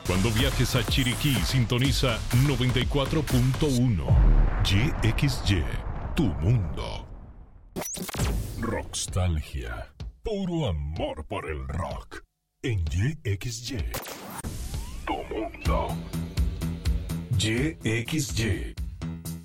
Cuando viajes a Chiriquí, sintoniza 94.1 YXY, tu mundo. Rockstalgia, puro amor por el rock. En YXY, tu mundo. YXY,